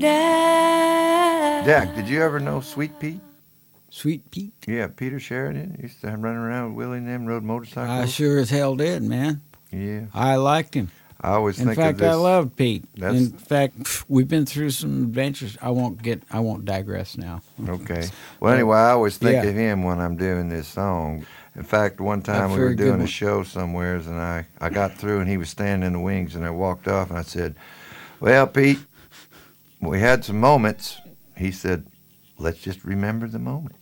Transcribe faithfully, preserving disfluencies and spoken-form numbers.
Jack, did you ever know Sweet Pete? Sweet Pete? Yeah, Peter Sheridan used to run around with Willie and them, rode motorcycles. I sure as hell did, man. Yeah. I liked him. I always In think fact, of this. I loved Pete. That's- In fact, we've been through some adventures. I won't get. I won't digress now. Okay. Well, anyway, I always think Yeah. of him when I'm doing this song. In fact, one time That's we were very good doing a one. show somewheres, and I, I got through, and he was standing in the wings, and I walked off, and I said, well, Pete, we had some moments. He said, let's just remember the moments.